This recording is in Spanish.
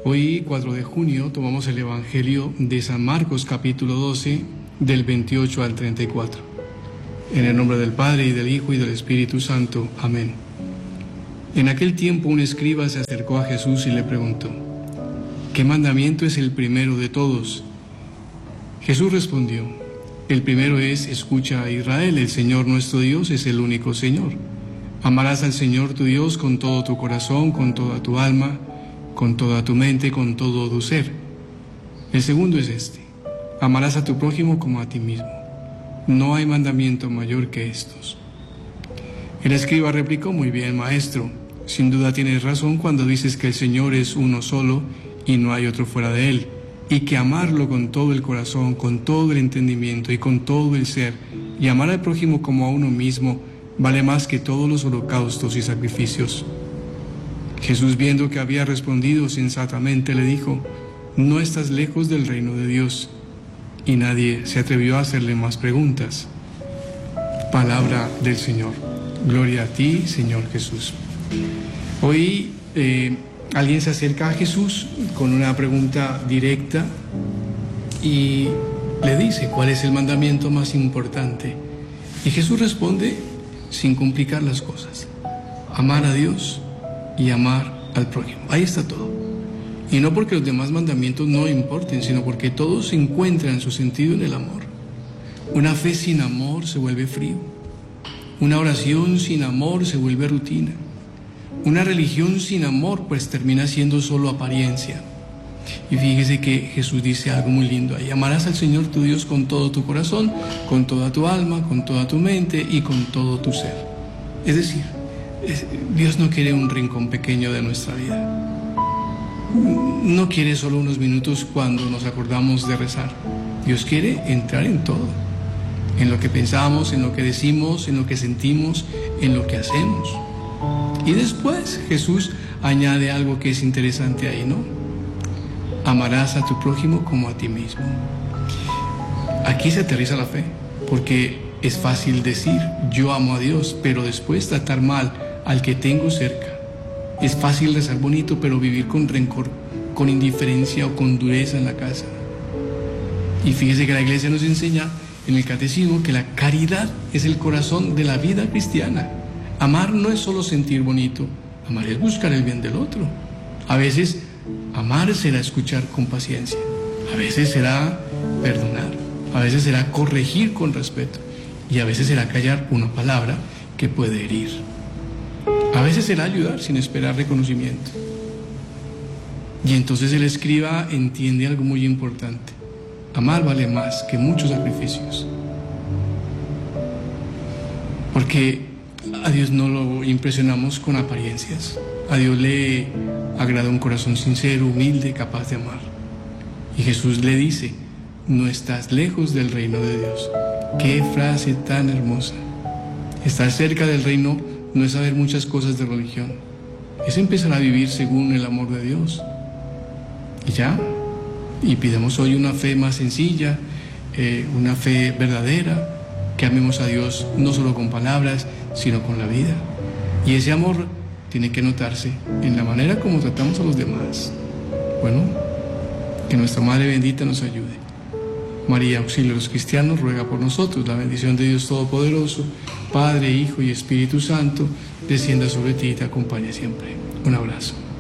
Hoy, 4 de junio, tomamos el Evangelio de San Marcos, capítulo 12, del 28 al 34. En el nombre del Padre, y del Hijo, y del Espíritu Santo. Amén. En aquel tiempo un escriba se acercó a Jesús y le preguntó: ¿qué mandamiento es el primero de todos? Jesús respondió: el primero es: escucha a Israel, el Señor nuestro Dios es el único Señor. Amarás al Señor tu Dios con todo tu corazón, con toda tu alma, con toda tu mente, con todo tu ser. El segundo es este: amarás a tu prójimo como a ti mismo. No hay mandamiento mayor que estos. El escriba replicó: muy bien, maestro, sin duda tienes razón cuando dices que el Señor es uno solo y no hay otro fuera de Él, y que amarlo con todo el corazón, con todo el entendimiento y con todo el ser, y amar al prójimo como a uno mismo, vale más que todos los holocaustos y sacrificios. Jesús, viendo que había respondido sensatamente, le dijo: no estás lejos del reino de Dios. Y nadie se atrevió a hacerle más preguntas. Palabra del Señor. Gloria a ti, Señor Jesús. Hoy alguien se acerca a Jesús con una pregunta directa y le dice: ¿cuál es el mandamiento más importante? Y Jesús responde sin complicar las cosas: amar a Dios y amar al prójimo. Ahí está todo. Y no porque los demás mandamientos no importen, sino porque todos encuentran su sentido en el amor. Una fe sin amor se vuelve frío. Una oración sin amor se vuelve rutina. Una religión sin amor pues termina siendo solo apariencia. Y fíjese que Jesús dice algo muy lindo ahí: amarás al Señor tu Dios con todo tu corazón, con toda tu alma, con toda tu mente y con todo tu ser. Es decir, Dios no quiere un rincón pequeño de nuestra vida. No quiere solo unos minutos cuando nos acordamos de rezar. Dios quiere entrar en todo, en lo que pensamos, en lo que decimos, en lo que sentimos, en lo que hacemos. Y después Jesús añade algo que es interesante ahí, ¿no? Amarás a tu prójimo como a ti mismo. Aquí se aterriza la fe, porque es fácil decir yo amo a Dios, pero después tratar mal al que tengo cerca. Es fácil rezar bonito, pero vivir con rencor, con indiferencia o con dureza en la casa. Y fíjese que la Iglesia nos enseña en el Catecismo que la caridad es el corazón de la vida cristiana. Amar no es solo sentir bonito, amar es buscar el bien del otro. A veces amar será escuchar con paciencia, a veces será perdonar, a veces será corregir con respeto, y a veces será callar una palabra que puede herir. A veces será ayudar sin esperar reconocimiento. Y entonces el escriba entiende algo muy importante: amar vale más que muchos sacrificios. Porque a Dios no lo impresionamos con apariencias. A Dios le agrada un corazón sincero, humilde, capaz de amar. Y Jesús le dice: no estás lejos del reino de Dios. ¡Qué frase tan hermosa! Estar cerca del reino no es saber muchas cosas de religión, es empezar a vivir según el amor de Dios. Y ya, y pidamos hoy una fe más sencilla, una fe verdadera, que amemos a Dios no solo con palabras, sino con la vida. Y ese amor tiene que notarse en la manera como tratamos a los demás. Bueno, que nuestra Madre bendita nos ayude. María, auxilio a los cristianos, ruega por nosotros. La bendición de Dios Todopoderoso, Padre, Hijo y Espíritu Santo, descienda sobre ti y te acompañe siempre. Un abrazo.